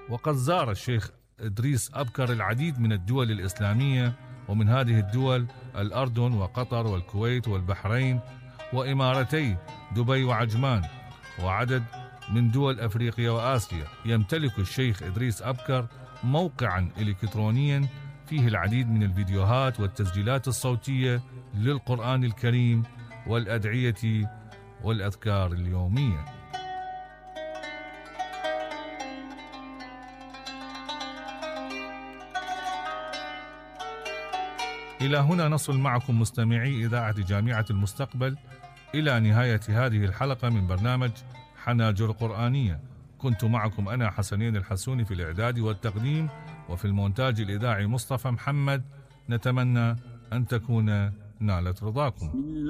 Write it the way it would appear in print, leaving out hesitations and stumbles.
وقد زار الشيخ إدريس أبكر العديد من الدول الإسلامية، ومن هذه الدول الأردن وقطر والكويت والبحرين وإمارتي دبي وعجمان، وعدد من دول أفريقيا وآسيا. يمتلك الشيخ إدريس أبكر موقعا إلكترونيا فيه العديد من الفيديوهات والتسجيلات الصوتية للقرآن الكريم والأدعية والأذكار اليومية. إلى هنا نصل معكم مستمعي إذاعة جامعة المستقبل إلى نهاية هذه الحلقة من برنامج حناجر قرآنية. كنت معكم أنا حسنين الحسوني في الإعداد والتقديم، وفي المونتاج الإذاعي مصطفى محمد. نتمنى أن تكون نالت رضاكم.